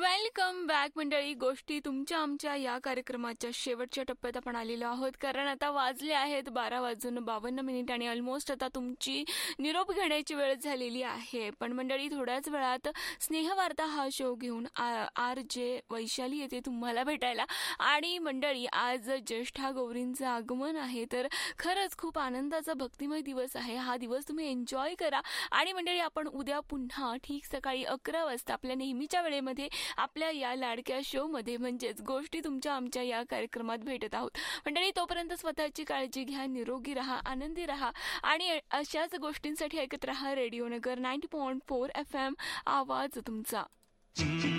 Welcome back मंडळी. गोष्टी तुमच्या आमच्या या कार्यक्रमाच्या शेवटच्या टप्प्यात आपण आलेलो आहोत, कारण आता वाजले आहेत 12:52 आणि ऑलमोस्ट आता तुमची निरोप घेण्याची वेळ झालेली आहे. पण मंडळी, थोड्याच वेळात स्नेहवार्ता हा शो घेऊन आर जे वैशाली येते तुम्हाला भेटायला. आणि मंडळी, आज ज्येष्ठा गौरींचं आगमन आहे, तर खरंच खूप आनंदाचा भक्तिमय दिवस आहे. हा दिवस तुम्ही एन्जॉय करा. आणि मंडळी, आपण उद्या पुन्हा ठीक सकाळी 11 वाजता आपल्या नेहमीच्या वेळेमध्ये आपल्या या लाडक्या शो मध्ये म्हणजेच गोष्टी तुमच्या आमच्या या कार्यक्रमात भेटत आहोत. मंडळी, तोपर्यंत स्वतःची काळजी घ्या, निरोगी राहा, आनंदी राहा आणि अशाच गोष्टींसाठी ऐकत राहा रेडिओ नगर 90.4 FM, आवाज तुमचा.